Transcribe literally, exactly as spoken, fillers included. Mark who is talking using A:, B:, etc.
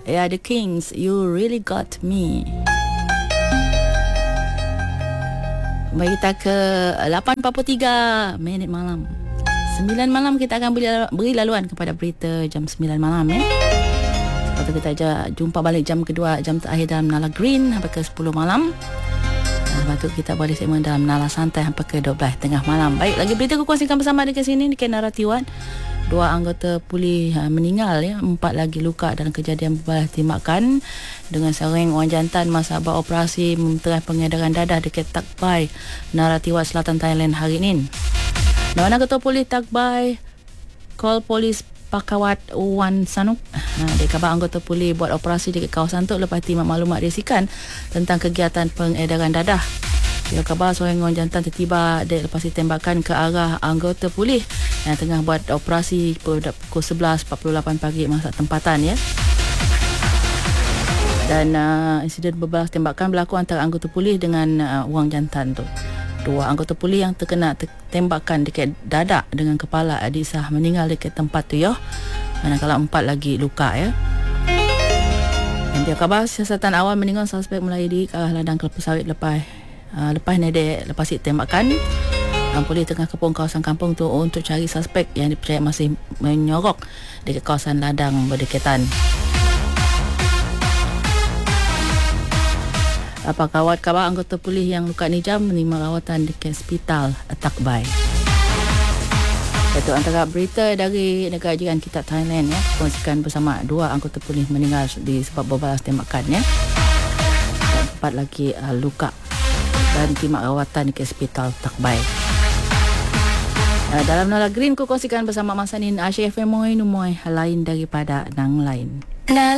A: Ya, yeah, The Kings, You Really Got Me. Baik, kita ke lapan empat puluh tiga minit malam. sembilan malam kita akan beri, beri laluan kepada berita jam sembilan malam ya. Lepas tu kita aja jumpa balik jam kedua, jam terakhir dalam Nala Green sampai ke sepuluh malam. Lepas tu kita boleh segmen dalam Nala Santai sampai ke dua belas tengah malam. Baik, lagi berita aku kongsikan bersama dekat sini di Naratiwan. Dua anggota polis uh, meninggal ya, empat lagi luka dalam kejadian berbalas tembakan dengan seorang orang jantan masa beroperasi memeterai pengedaran dadah dekat Takbai, Naratiwan Selatan Thailand hari ini. Dan Ketua Polis Takbai Call Polis Pakawat Wan Sanuk, nah, dia khabar anggota polis buat operasi di kawasan tu lepas timbang maklumat risikan tentang kegiatan pengedaran dadah. Dia khabar seorang orang jantan tertiba lepas ditembakkan ke arah anggota polis yang tengah buat operasi pada pukul sebelas empat puluh lapan pagi masa tempatan ya. Dan uh, insiden berbalas tembakan berlaku antara anggota polis dengan uh, orang jantan tu. Dua anggota polis yang terkena tembakan dekat dadak dengan kepala Adisah meninggal dekat tempat tu ya. Manakala empat lagi luka ya. Dan dia khabar siasatan awal meninggal suspek melarikan diri ke arah ladang kelapa sawit lepas uh, lepas nedek lepas tembakan. Uh, polis tengah kepung kawasan kampung tu untuk cari suspek yang dipercayai masih menyorok dekat kawasan ladang berdekatan. Apa kawat khabar anggota polis yang luka nijam menerima rawatan di hospital Takbai. Itu antara berita dari negara jiran kita Thailand ya, kongsikan bersama dua anggota polis meninggal disebab berbalas tembakan ya. Dan empat lagi uh, luka dan terima rawatan di hospital Takbai. Uh, dalam Nala Green ku kongsikan bersama Masanin Asyik F M Moy Numoy lain daripada nang lain.